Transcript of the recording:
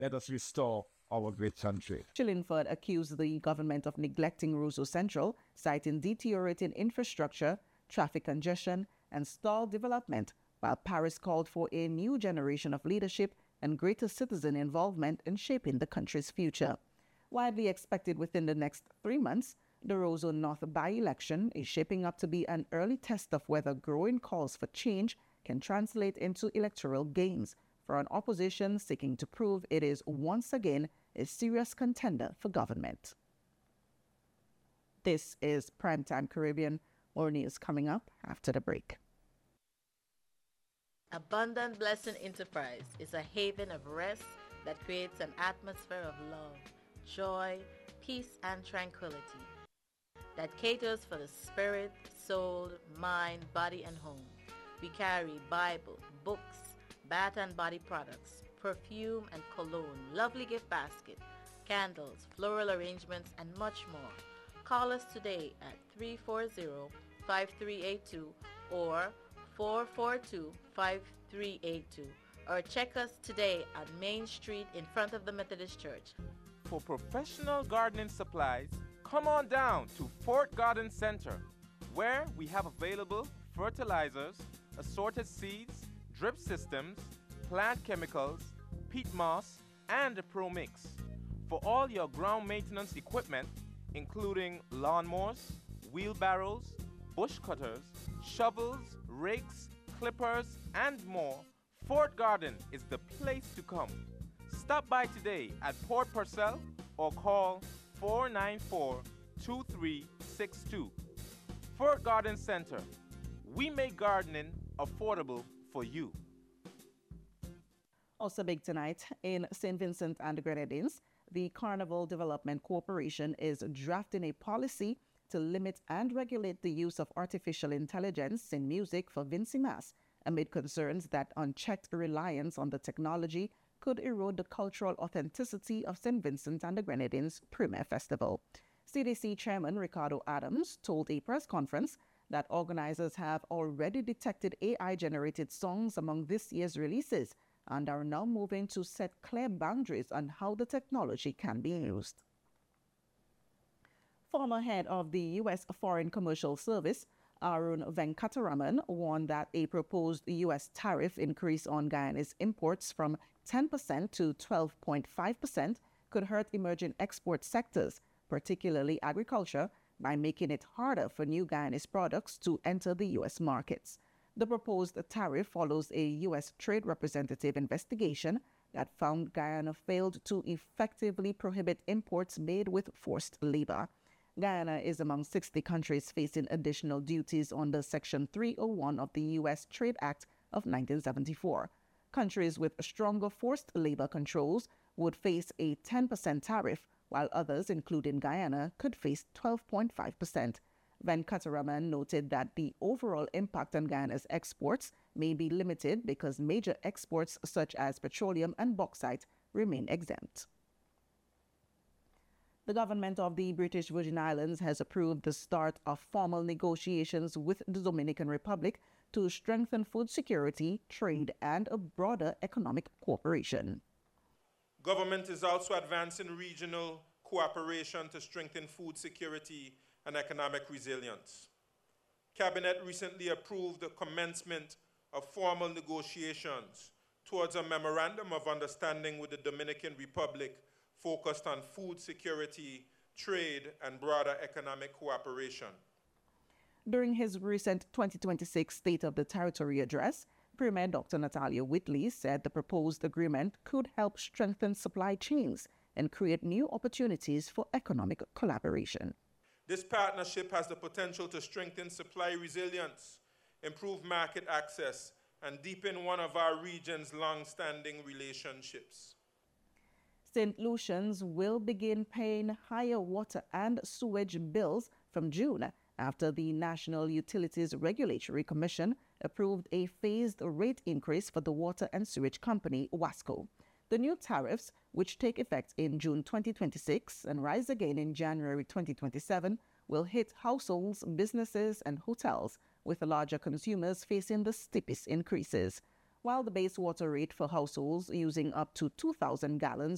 Let us restore our great country. Chillingford accused the government of neglecting Roseau Central, citing deteriorating infrastructure, traffic congestion, and stalled development, while Paris called for a new generation of leadership and greater citizen involvement in shaping the country's future. Widely expected within the next 3 months, the Roseau North by-election is shaping up to be an early test of whether growing calls for change can translate into electoral gains for an opposition seeking to prove it is once again a serious contender for government. This is Primetime Caribbean. More news coming up after the break. Abundant Blessing Enterprise is a haven of rest that creates an atmosphere of love, joy, peace, and tranquility that caters for the spirit, soul, mind, body, and home. We carry Bible, books, bath and body products, perfume and cologne, lovely gift basket, candles, floral arrangements, and much more. Call us today at 340-5382 or 442-5382 or check us today at Main Street in front of the Methodist Church. For professional gardening supplies, come on down to Fort Garden Center, where we have available fertilizers, assorted seeds, drip systems, plant chemicals, peat moss, and a Pro Mix. For all your ground maintenance equipment, including lawnmowers, wheelbarrows, bush cutters, shovels, rakes, clippers, and more, Fort Garden is the place to come. Stop by today at Port Purcell or call 494-2362. Fort Garden Center. We make gardening affordable for you. Also big tonight in St. Vincent and the Grenadines, the Carnival Development Corporation is drafting a policy to limit and regulate the use of artificial intelligence in music for Vincimas, amid concerns that unchecked reliance on the technology could erode the cultural authenticity of St. Vincent and the Grenadines Premier Festival. CDC Chairman Ricardo Adams told a press conference that organizers have already detected AI-generated songs among this year's releases and are now moving to set clear boundaries on how the technology can be used. Former head of the U.S. Foreign Commercial Service, Arun Venkataraman, warned that a proposed U.S. tariff increase on Guyana's imports from 10% to 12.5% could hurt emerging export sectors, particularly agriculture, by making it harder for new Guyanese products to enter the U.S. markets. The proposed tariff follows a U.S. Trade Representative investigation that found Guyana failed to effectively prohibit imports made with forced labor. Guyana is among 60 countries facing additional duties under Section 301 of the U.S. Trade Act of 1974. Countries with stronger forced labor controls would face a 10% tariff, while others, including Guyana, could face 12.5%. Venkataraman noted that the overall impact on Guyana's exports may be limited because major exports such as petroleum and bauxite remain exempt. The government of the British Virgin Islands has approved the start of formal negotiations with the Dominican Republic to strengthen food security, trade, and a broader economic cooperation. Government is also advancing regional cooperation to strengthen food security and economic resilience. Cabinet recently approved the commencement of formal negotiations towards a memorandum of understanding with the Dominican Republic focused on food security, trade, and broader economic cooperation. During his recent 2026 State of the Territory address, Premier Dr. Natalia Whitley said the proposed agreement could help strengthen supply chains and create new opportunities for economic collaboration. This partnership has the potential to strengthen supply resilience, improve market access, and deepen one of our region's long-standing relationships. St. Lucians will begin paying higher water and sewage bills from June after the National Utilities Regulatory Commission approved a phased rate increase for the water and sewage company, WASCO. The new tariffs, which take effect in June 2026 and rise again in January 2027, will hit households, businesses, and hotels, with larger consumers facing the steepest increases. While the base water rate for households using up to 2,000 gallons